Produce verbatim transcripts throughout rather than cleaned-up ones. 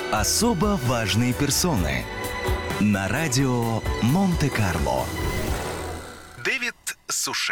Особо важные персоны на радио Монте-Карло. Дэвид Суше.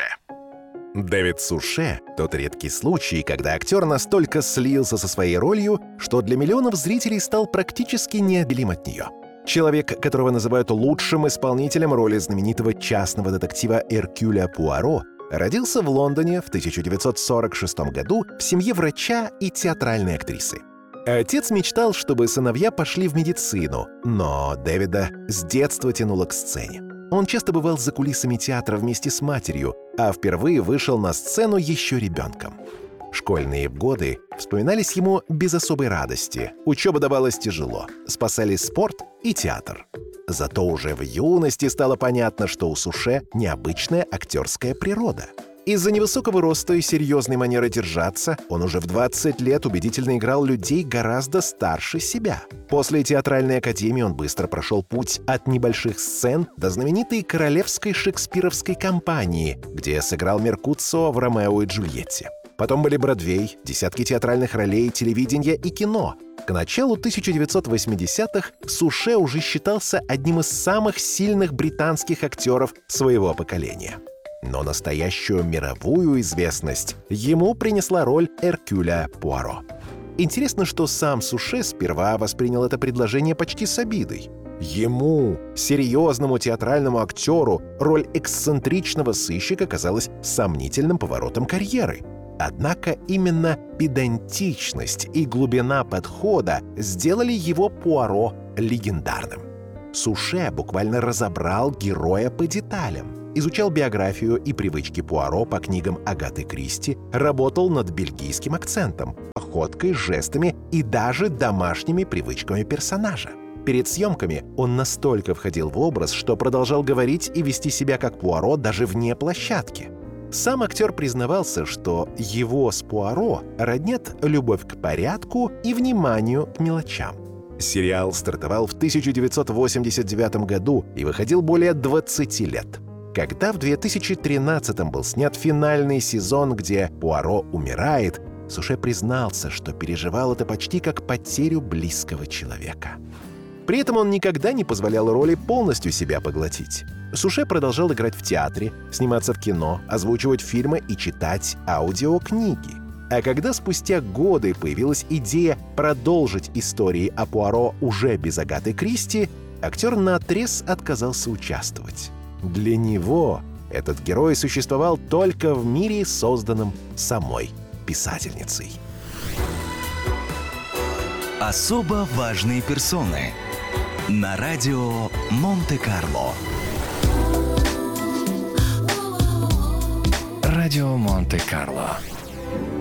Дэвид Суше — тот редкий случай, когда актер настолько слился со своей ролью, что для миллионов зрителей стал практически неотделим от нее. Человек, которого называют лучшим исполнителем роли знаменитого частного детектива Эркюля Пуаро, родился в Лондоне в тысяча девятьсот сорок шестом году в семье врача и театральной актрисы. Отец мечтал, чтобы сыновья пошли в медицину, но Дэвида с детства тянуло к сцене. Он часто бывал за кулисами театра вместе с матерью, а впервые вышел на сцену еще ребенком. Школьные годы вспоминались ему без особой радости. Учеба давалась тяжело, спасали спорт и театр. Зато уже в юности стало понятно, что у Суше необычная актерская природа. Из-за невысокого роста и серьезной манеры держаться он уже в двадцать лет убедительно играл людей гораздо старше себя. После театральной академии он быстро прошел путь от небольших сцен до знаменитой королевской шекспировской компании, где сыграл Меркуцио в «Ромео и Джульетте». Потом были Бродвей, десятки театральных ролей, телевидения и кино. К началу тысяча девятьсот восьмидесятых Суше уже считался одним из самых сильных британских актеров своего поколения. Но настоящую мировую известность ему принесла роль Эркюля Пуаро. Интересно, что сам Суше сперва воспринял это предложение почти с обидой. Ему, серьезному театральному актеру, роль эксцентричного сыщика казалась сомнительным поворотом карьеры. Однако именно педантичность и глубина подхода сделали его Пуаро легендарным. Суше буквально разобрал героя по деталям. Изучал биографию и привычки Пуаро по книгам Агаты Кристи, работал над бельгийским акцентом, походкой, жестами и даже домашними привычками персонажа. Перед съемками он настолько входил в образ, что продолжал говорить и вести себя как Пуаро даже вне площадки. Сам актер признавался, что его с Пуаро роднят любовь к порядку и вниманию к мелочам. Сериал стартовал в тысяча девятьсот восемьдесят девятом году и выходил более двадцати лет. Когда в две тысячи тринадцатом был снят финальный сезон, где Пуаро умирает, Суше признался, что переживал это почти как потерю близкого человека. При этом он никогда не позволял роли полностью себя поглотить. Суше продолжал играть в театре, сниматься в кино, озвучивать фильмы и читать аудиокниги. А когда спустя годы появилась идея продолжить истории о Пуаро уже без Агаты Кристи, актер наотрез отказался участвовать. Для него этот герой существовал только в мире, созданном самой писательницей. Особо важные персоны на радио Монте-Карло. Радио Монте-Карло.